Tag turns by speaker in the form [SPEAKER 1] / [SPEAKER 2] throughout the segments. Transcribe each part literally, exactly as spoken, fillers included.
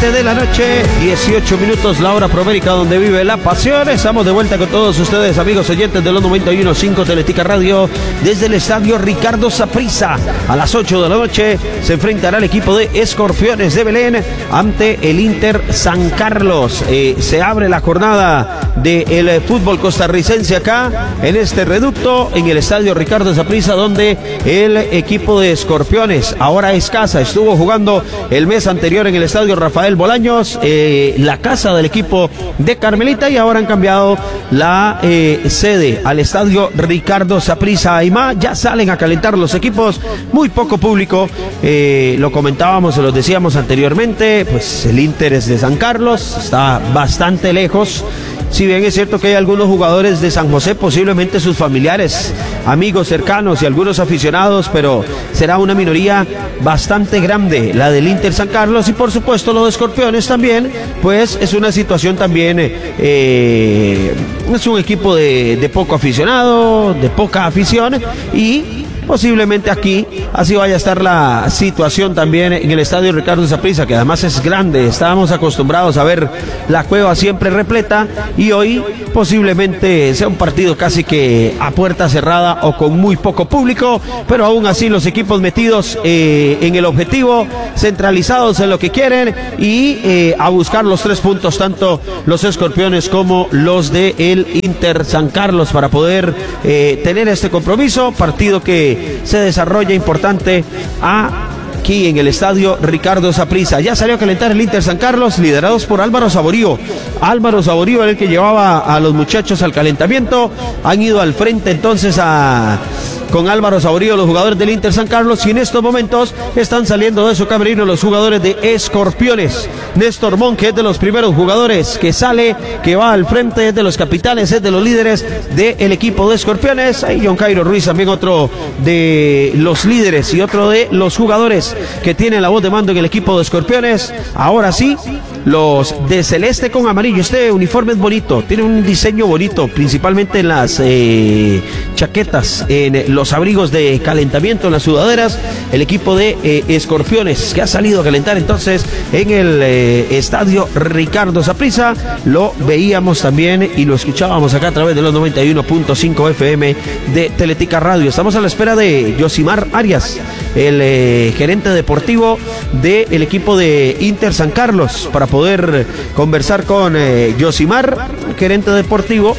[SPEAKER 1] siete de la noche, dieciocho minutos, la hora promérica donde vive la pasión. Estamos de vuelta con todos ustedes, amigos oyentes de los noventa y uno punto cinco Teletica Radio, desde el estadio Ricardo Saprissa. A las ocho de la noche se enfrentará el equipo de Escorpiones de Belén ante el Inter San Carlos. Eh, se abre la jornada del fútbol costarricense acá, en este reducto, en el estadio Ricardo Saprissa, donde el equipo de Escorpiones ahora es casa. Estuvo jugando el mes anterior en el estadio Rafael Bolaños, eh, la casa del equipo de Carmelita, y ahora han cambiado la eh, sede al estadio Ricardo Saprissa. Aymá, ya salen a calentar los equipos, muy poco público, eh, lo comentábamos, se los decíamos anteriormente, pues el Inter es de San Carlos, está bastante lejos. Si bien es cierto que hay algunos jugadores de San José, posiblemente sus familiares, amigos cercanos y algunos aficionados, pero será una minoría bastante grande la del Inter San Carlos, y por supuesto los de Escorpiones también, pues es una situación también, eh, es un equipo de, de poco aficionado, de poca afición, y posiblemente aquí así vaya a estar la situación también en el estadio Ricardo Saprissa, que además es grande. Estábamos acostumbrados a ver la cueva siempre repleta, y hoy posiblemente sea un partido casi que a puerta cerrada o con muy poco público, pero aún así los equipos metidos eh, en el objetivo, centralizados en lo que quieren, y eh, a buscar los tres puntos, tanto los Escorpiones como los de el Inter San Carlos, para poder eh, tener este compromiso, partido que se desarrolla importante aquí en el estadio Ricardo Saprissa. Ya salió a calentar el Inter San Carlos, liderados por Álvaro Saborío. Álvaro Saborío era el que llevaba a los muchachos al calentamiento. Han ido al frente entonces a... con Álvaro Saborío los jugadores del Inter San Carlos, y en estos momentos están saliendo de su camerino los jugadores de Escorpiones. Néstor Monge es de los primeros jugadores que sale, que va al frente, es de los capitanes, es de los líderes del equipo de Escorpiones. Ahí John Cairo Ruiz, también otro de los líderes y otro de los jugadores que tienen la voz de mando en el equipo de Escorpiones. Ahora sí, los de celeste con amarillo. Este uniforme es bonito, tiene un diseño bonito, principalmente en las eh, chaquetas, en los abrigos de calentamiento, en las sudaderas. El equipo de eh, Escorpiones, que ha salido a calentar entonces en el eh, estadio Ricardo Saprissa. Lo veíamos también y lo escuchábamos acá a través de los noventa y uno punto cinco F M de Teletica Radio. Estamos a la espera de Yosimar Arias, el eh, gerente deportivo del equipo de Inter San Carlos, para poder conversar con eh, Yosimar, gerente deportivo.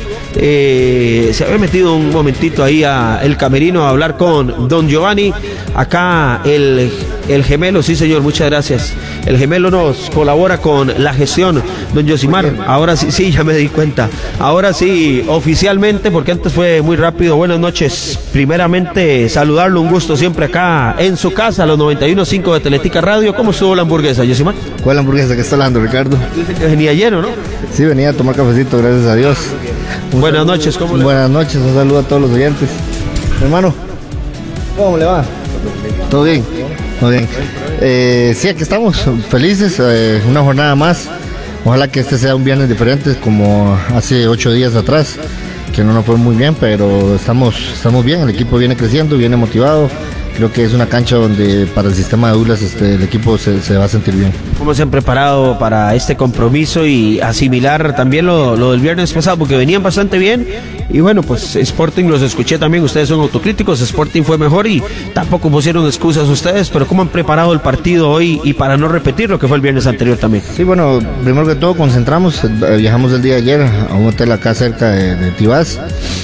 [SPEAKER 1] Eh, se había metido un momentito ahí a el camerino a hablar con don Giovanni. Acá el, el gemelo, sí señor, muchas gracias. El gemelo nos colabora con la gestión, don Yosimar. Ahora sí, sí, ya me di cuenta. Ahora sí, oficialmente, porque antes fue muy rápido. Buenas noches. Primeramente, saludarlo, un gusto siempre acá en su casa, los noventa y uno punto cinco de Teletica Radio. ¿Cómo estuvo la hamburguesa, Yosimar?
[SPEAKER 2] ¿Cuál hamburguesa que está hablando, Ricardo?
[SPEAKER 1] Venía lleno, ¿no?
[SPEAKER 2] Sí, venía a tomar cafecito, gracias a Dios. Un
[SPEAKER 1] Buenas
[SPEAKER 2] saludo,
[SPEAKER 1] noches, ¿cómo le va?
[SPEAKER 2] Buenas noches, un saludo a todos los oyentes. Hermano, ¿cómo le va? ¿Todo bien? Todo bien. Eh, sí, aquí estamos, felices, eh, una jornada más. Ojalá que este sea un viernes diferente, como hace ocho días atrás, que no nos fue muy bien, pero estamos, estamos bien, el equipo viene creciendo, viene motivado. Creo que es una cancha donde para el sistema de Douglas este, el equipo se, se va a sentir bien.
[SPEAKER 1] ¿Cómo se han preparado para este compromiso y asimilar también lo, lo del viernes pasado? Porque venían bastante bien, y bueno, pues Sporting los escuché también, ustedes son autocríticos, Sporting fue mejor y tampoco pusieron excusas ustedes, pero ¿cómo han preparado el partido hoy y para no repetir lo que fue el viernes anterior también?
[SPEAKER 2] Sí, bueno, primero que todo concentramos, viajamos el día de ayer a un hotel acá cerca de, de Tibás.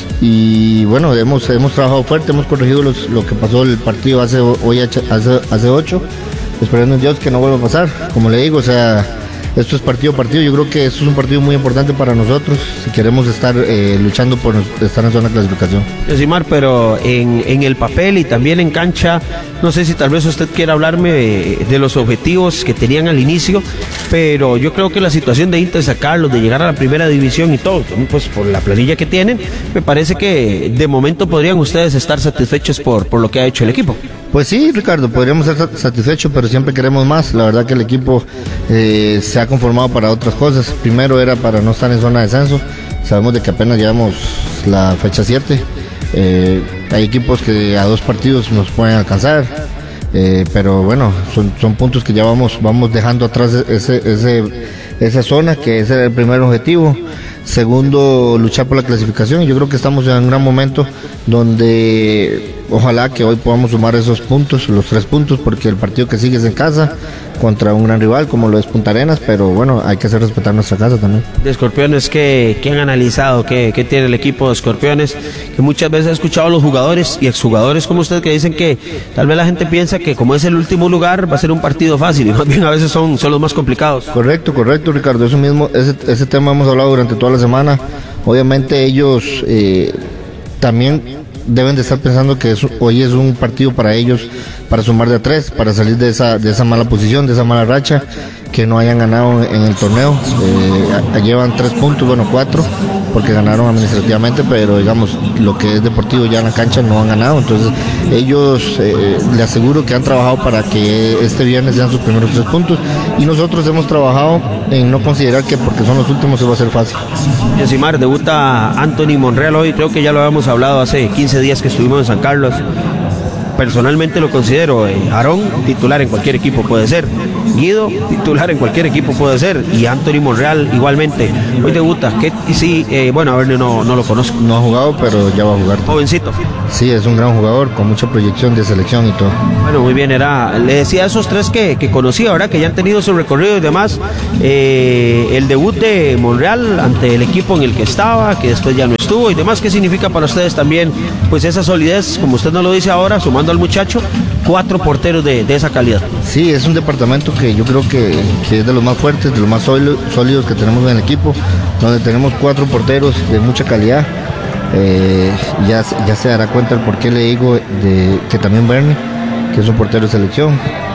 [SPEAKER 2] Y bueno, hemos, hemos trabajado fuerte, hemos corregido los, lo que pasó el partido hace hoy hace, hace ocho, esperando en Dios que no vuelva a pasar. Como le digo, o sea, esto es partido a partido. Yo creo que esto es un partido muy importante para nosotros si queremos estar eh, luchando por estar en zona de clasificación.
[SPEAKER 1] Yosimar, pero en, en el papel y también en cancha, no sé si tal vez usted quiera hablarme de, de los objetivos que tenían al inicio, pero yo creo que la situación de Inter San Carlos, de llegar a la primera división y todo, pues por la planilla que tienen, me parece que de momento podrían ustedes estar satisfechos por, por lo que ha hecho el equipo.
[SPEAKER 2] Pues sí, Ricardo, podríamos estar satisfechos, pero siempre queremos más. La verdad que el equipo eh, se ha conformado para otras cosas. Primero era para no estar en zona de descenso. Sabemos de que apenas llevamos la fecha siete. Eh, hay equipos que a dos partidos nos pueden alcanzar. eh, pero bueno, son, son puntos que ya vamos, vamos dejando atrás ese, ese, esa zona, que ese era el primer objetivo. Segundo, luchar por la clasificación. Yo creo que estamos en un gran momento donde ojalá que hoy podamos sumar esos puntos, los tres puntos, porque el partido que sigue es en casa contra un gran rival como lo es Punta Arenas, pero bueno, hay que hacer respetar nuestra casa también.
[SPEAKER 1] De Escorpiones, ¿qué, qué han analizado? ¿Qué, ¿Qué tiene el equipo de Escorpiones? Que muchas veces he escuchado a los jugadores y exjugadores como usted que dicen que tal vez la gente piensa que como es el último lugar va a ser un partido fácil, y más bien a veces son, son los más complicados.
[SPEAKER 2] Correcto, correcto, Ricardo, eso mismo, ese, ese tema hemos hablado durante toda la semana. Obviamente ellos eh, también deben de estar pensando que es, hoy es un partido para ellos, para sumar de a tres, para salir de esa, de esa mala posición, de esa mala racha, que no hayan ganado en, en el torneo. Eh, llevan tres puntos, bueno, cuatro, porque ganaron administrativamente, pero digamos, lo que es deportivo ya en la cancha no han ganado. Entonces, ellos, eh, les aseguro que han trabajado para que este viernes sean sus primeros tres puntos, y nosotros hemos trabajado en no considerar que porque son los últimos se va a hacer fácil.
[SPEAKER 1] Yosimar, debuta Anthony Monreal hoy, creo que ya lo habíamos hablado hace quince días que estuvimos en San Carlos. Personalmente lo considero, eh, Aarón, titular en cualquier equipo puede ser, Guido, titular en cualquier equipo puede ser, y Anthony Monreal igualmente. Hoy debuta, que sí, eh, bueno, a ver, no, no lo conozco.
[SPEAKER 2] No ha jugado, pero ya va a jugar.
[SPEAKER 1] Jovencito.
[SPEAKER 2] Sí, es un gran jugador, con mucha proyección de selección y todo.
[SPEAKER 1] Bueno, muy bien, era, le decía a esos tres que, que conocía, ¿verdad? Que ya han tenido su recorrido y demás. Eh, el debut de Monreal ante el equipo en el que estaba, que después ya no estuvo y demás. ¿Qué significa para ustedes también, pues, esa solidez, como usted nos lo dice ahora, sumando al muchacho, cuatro porteros de, de esa calidad?
[SPEAKER 2] Sí, es un departamento que yo creo que, que es de los más fuertes, de los más sólidos que tenemos en el equipo, donde tenemos cuatro porteros de mucha calidad. Eh, ya, ya se dará cuenta el por qué le digo de, que también Bernie, que es un portero de selección.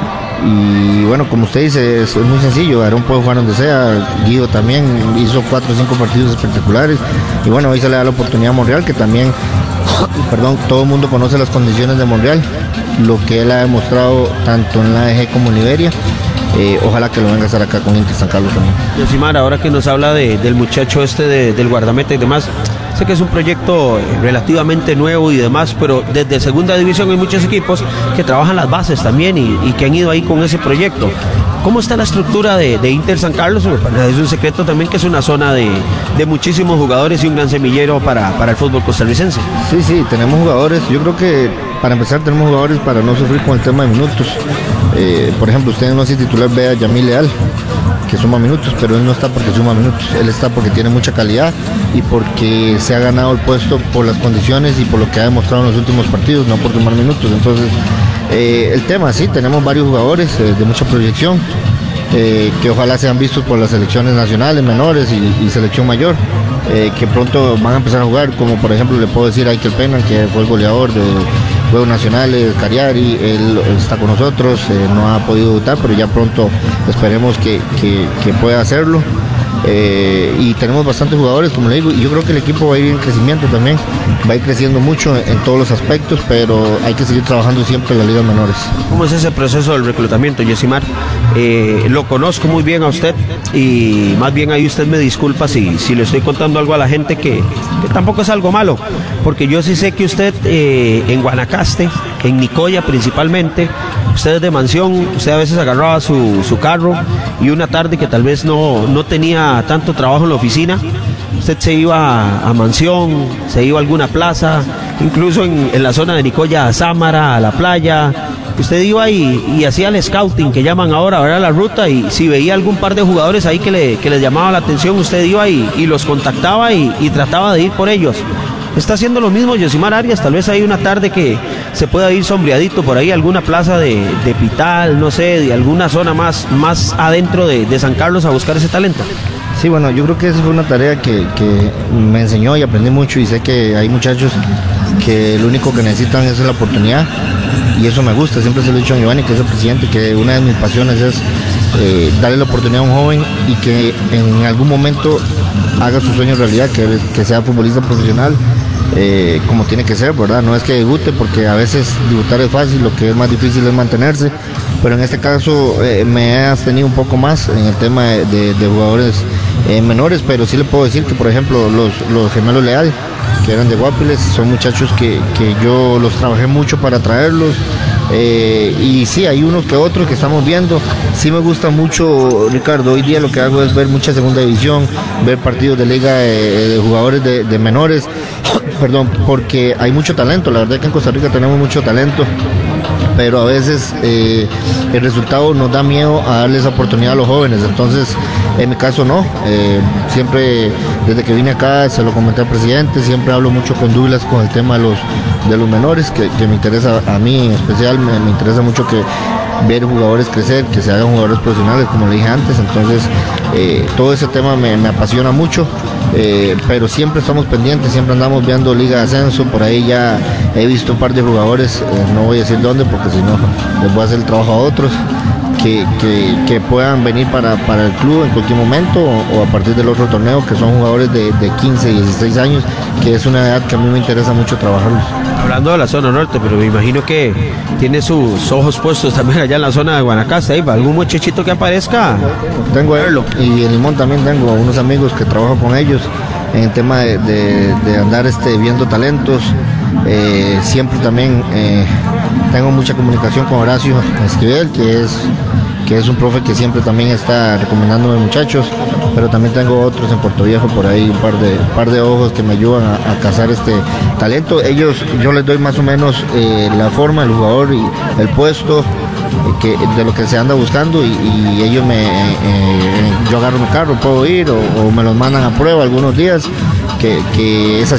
[SPEAKER 2] Y bueno, como usted dice, es, es muy sencillo. Aarón puede jugar donde sea, Guido también hizo cuatro o cinco partidos espectaculares, y bueno, hoy se le da la oportunidad a Monreal, que también perdón, todo el mundo conoce las condiciones de Monreal, lo que él ha demostrado tanto en la A E G como en Liberia. Eh, ojalá que lo venga a hacer acá con Inter San Carlos también.
[SPEAKER 1] Yosimar, ahora que nos habla de, del muchacho este de, del guardameta y demás, sé que es un proyecto relativamente nuevo y demás, pero desde segunda división hay muchos equipos que trabajan las bases también y, y que han ido ahí con ese proyecto. ¿Cómo está la estructura de, de Inter San Carlos? Es un secreto también que es una zona de, de muchísimos jugadores y un gran semillero para, para el fútbol costarricense.
[SPEAKER 2] Sí, sí, tenemos jugadores. Yo creo que para empezar tenemos jugadores para no sufrir con el tema de minutos. Eh, por ejemplo, usted no sé titular ve a Yamil Leal, que suma minutos, pero él no está porque suma minutos, él está porque tiene mucha calidad y porque se ha ganado el puesto por las condiciones y por lo que ha demostrado en los últimos partidos, no por sumar minutos. Entonces, eh, el tema, sí, tenemos varios jugadores eh, de mucha proyección, eh, que ojalá sean vistos por las selecciones nacionales, menores y, y selección mayor, eh, que pronto van a empezar a jugar, como por ejemplo le puedo decir a Aikel Penan, que fue el goleador de Juegos Nacionales, Cariari, él está con nosotros, eh, no ha podido debutar, pero ya pronto esperemos que, que, que pueda hacerlo. Eh, y tenemos bastantes jugadores, como le digo, y yo creo que el equipo va a ir en crecimiento también, va a ir creciendo mucho en, en todos los aspectos, pero hay que seguir trabajando siempre en las ligas menores.
[SPEAKER 1] ¿Cómo es ese proceso del reclutamiento, Yosimar? Eh, lo conozco muy bien a usted y más bien ahí usted me disculpa si, si le estoy contando algo a la gente que, que tampoco es algo malo, porque yo sí sé que usted eh, en Guanacaste, en Nicoya principalmente, usted es de mansión, usted a veces agarraba su, su carro y una tarde que tal vez no, no tenía tanto trabajo en la oficina, usted se iba a, a mansión, se iba a alguna plaza, incluso en, en la zona de Nicoya, a Sámara, a la playa. Usted iba y, y hacía el scouting, que llaman ahora, ¿verdad? La ruta, y si veía algún par de jugadores ahí que, le, que les llamaba la atención, usted iba y, y los contactaba y, y trataba de ir por ellos. Está haciendo lo mismo Yosimar Arias, tal vez hay una tarde que se pueda ir sombreadito por ahí, alguna plaza de, de Pital, no sé, de alguna zona más, más adentro de, de San Carlos a buscar ese talento.
[SPEAKER 2] Sí, bueno, yo creo que esa fue una tarea que, que me enseñó y aprendí mucho, y sé que hay muchachos que lo único que necesitan es la oportunidad, y eso me gusta. Siempre se lo he dicho a Giovanni, que es el presidente, que una de mis pasiones es eh, darle la oportunidad a un joven y que en algún momento haga su sueño realidad, que, que sea futbolista profesional, eh, como tiene que ser, ¿verdad? No es que debute, porque a veces debutar es fácil, lo que es más difícil es mantenerse, pero en este caso eh, me he abstenido un poco más en el tema de, de, de jugadores eh, menores, pero sí le puedo decir que, por ejemplo, los, los gemelos Leal que eran de Guapiles. Son muchachos que, que yo los trabajé mucho para traerlos. Eh, y sí, hay unos que otros que estamos viendo. Sí me gusta mucho, Ricardo, hoy día lo que hago es ver mucha segunda división, ver partidos de liga eh, de jugadores de, de menores, perdón, porque hay mucho talento. La verdad que en Costa Rica tenemos mucho talento, pero a veces eh, el resultado nos da miedo a darles oportunidad a los jóvenes. Entonces, en mi caso no, eh, siempre desde que vine acá se lo comenté al presidente, siempre hablo mucho con Douglas con el tema de los, de los menores, que, que me interesa a mí en especial, me, me interesa mucho que ver jugadores crecer, que se hagan jugadores profesionales, como le dije antes. Entonces, eh, todo ese tema me, me apasiona mucho, eh, pero siempre estamos pendientes, siempre andamos viendo Liga de Ascenso. Por ahí ya he visto un par de jugadores, eh, no voy a decir dónde porque si no les voy a hacer el trabajo a otros, que, que, que puedan venir para, para el club en cualquier momento o, o a partir del otro torneo, que son jugadores de, de quince, dieciséis años, que es una edad que a mí me interesa mucho trabajarlos.
[SPEAKER 1] Hablando de la zona norte, pero me imagino que tiene sus ojos puestos también allá en la zona de Guanacaste, ahí, algún muchachito que aparezca.
[SPEAKER 2] Tengo verlo. Y en Limón también tengo unos amigos que trabajo con ellos en el tema de, de, de andar este, viendo talentos. Eh, siempre también eh, tengo mucha comunicación con Horacio Esquivel, que es que es un profe que siempre también está recomendándome muchachos, pero también tengo otros en Puerto Viejo por ahí, un par de, un par de ojos que me ayudan a, a cazar este talento. Ellos, yo les doy más o menos eh, la forma, el jugador y el puesto, eh, que, de lo que se anda buscando, y, y ellos me, eh, eh, yo agarro mi carro, puedo ir, o, o me los mandan a prueba algunos días, que, que es así.